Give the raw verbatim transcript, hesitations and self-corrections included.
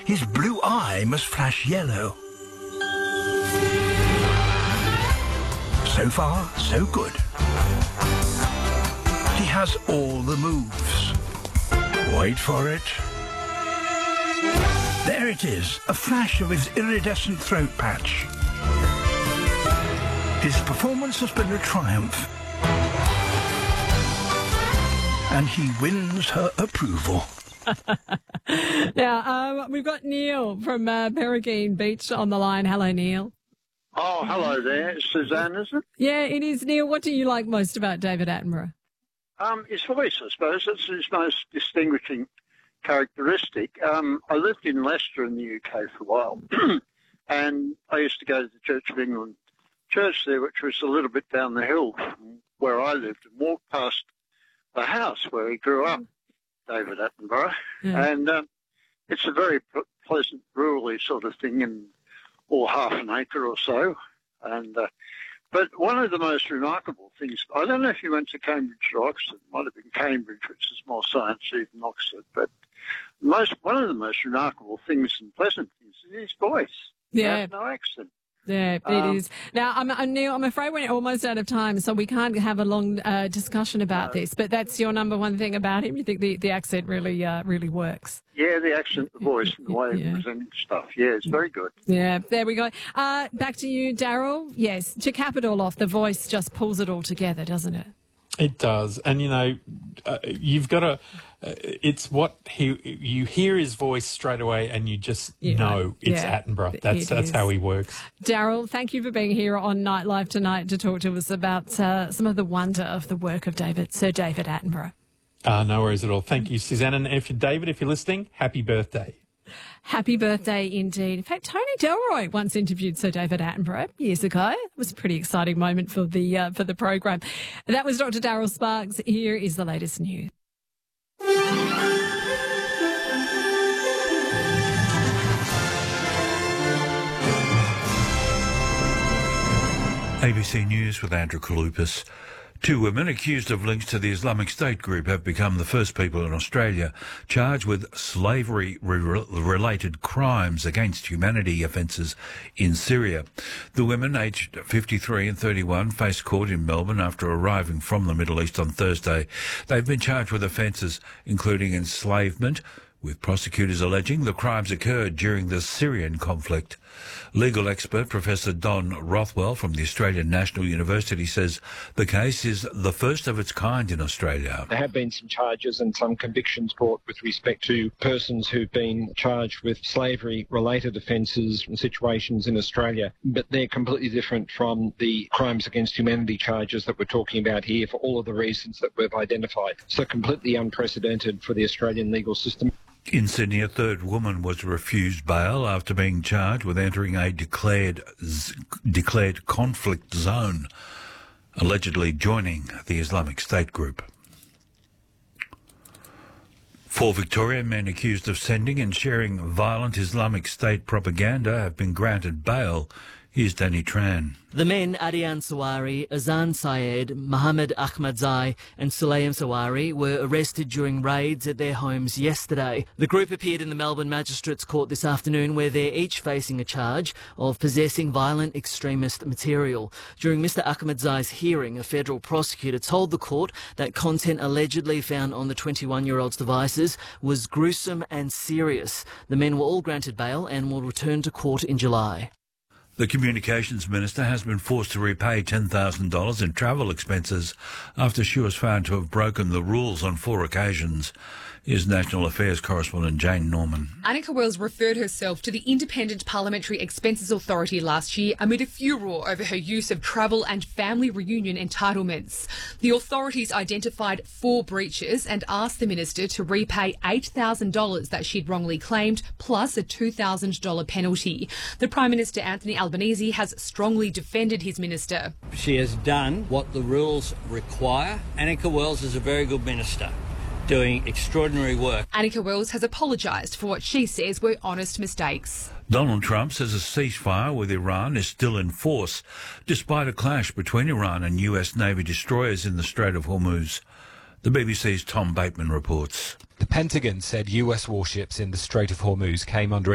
his blue eye must flash yellow. So far, so good. He has all the moves. Wait for it. There it is, a flash of his iridescent throat patch. His performance has been a triumph. And he wins her approval. Now, um, we've got Neil from uh, Peregrine Beach on the line. Hello, Neil. Oh, hello there. Suzanne, is it? Yeah, it is. Neil, what do you like most about David Attenborough? Um, his voice, I suppose. That's his most distinguishing characteristic. Um, I lived in Leicester in the U K for a while, and I used to go to the Church of England church there, which was a little bit down the hill from where I lived, and walked past the house where he grew up, David Attenborough. Yeah. And um, it's a very pleasant, rural sort of thing, and or half an acre or so. And uh, but one of the most remarkable things, I don't know if you went to Cambridge or Oxford, it might have been Cambridge, which is more sciencey than Oxford, but most one of the most remarkable things and pleasant things is his voice. Yeah. He has no accent. Yeah, it Um, is. Now, I'm, I'm, Neil, I'm afraid we're almost out of time, so we can't have a long uh, discussion about No. this, but that's your number one thing about him? You think the, the accent really uh, really works? Yeah, the accent, the voice, and the way Yeah. of presenting stuff. Yeah, it's very good. Yeah, there we go. Uh, back to you, Daryl. Yes, to cap it all off, the voice just pulls it all together, doesn't it? It does. And, you know, uh, you've got to, uh, it's what he, you hear his voice straight away and you just Yeah. know it's Yeah. Attenborough. That's, It that's is. how he works. Daryl, thank you for being here on Nightlife tonight to talk to us about uh, some of the wonder of the work of David, Sir David Attenborough. Uh, no worries at all. Thank you, Suzanne. And if you're David, if you're listening, happy birthday. Happy birthday indeed. In fact, Tony Delroy once interviewed Sir David Attenborough years ago. It was a pretty exciting moment for the uh, for the program. That was Doctor Daryl Sparks. Here is the latest news. A B C News with Andrew Kalupas. Two women accused of links to the Islamic State group have become the first people in Australia charged with slavery-related crimes against humanity offences in Syria. The women, aged fifty-three and thirty-one, faced court in Melbourne after arriving from the Middle East on Thursday. They've been charged with offences including enslavement, with prosecutors alleging the crimes occurred during the Syrian conflict. Legal expert Professor Don Rothwell from the Australian National University says the case is the first of its kind in Australia. There have been some charges and some convictions brought with respect to persons who've been charged with slavery-related offences and situations in Australia, but they're completely different from the crimes against humanity charges that we're talking about here for all of the reasons that we've identified. So completely unprecedented for the Australian legal system. In Sydney, a third woman was refused bail after being charged with entering a declared declared conflict zone, allegedly joining the Islamic State group. Four Victorian men accused of sending and sharing violent Islamic State propaganda have been granted bail. Here's Danny Tran. The men, Adian Sawari, Azan Syed, Mohammed Ahmadzai and Sulaim Sawari, were arrested during raids at their homes yesterday. The group appeared in the Melbourne Magistrates Court this afternoon, where they're each facing a charge of possessing violent extremist material. During Mister Ahmadzai's hearing, a federal prosecutor told the court that content allegedly found on the twenty-one-year-old's devices was gruesome and serious. The men were all granted bail and will return to court in July. The Communications Minister has been forced to repay ten thousand dollars in travel expenses after she was found to have broken the rules on four occasions. Here's National Affairs correspondent Jane Norman. Anika Wells referred herself to the Independent Parliamentary Expenses Authority last year amid a furore over her use of travel and family reunion entitlements. The authorities identified four breaches and asked the minister to repay eight thousand dollars that she'd wrongly claimed, plus a two thousand dollars penalty. The Prime Minister, Anthony Albanese, has strongly defended his minister. She has done what the rules require. Anika Wells is a very good minister, doing extraordinary work. Anika Wells has apologised for what she says were honest mistakes. Donald Trump says a ceasefire with Iran is still in force, despite a clash between Iran and U S Navy destroyers in the Strait of Hormuz. The B B C's Tom Bateman reports. The Pentagon said U S warships in the Strait of Hormuz came under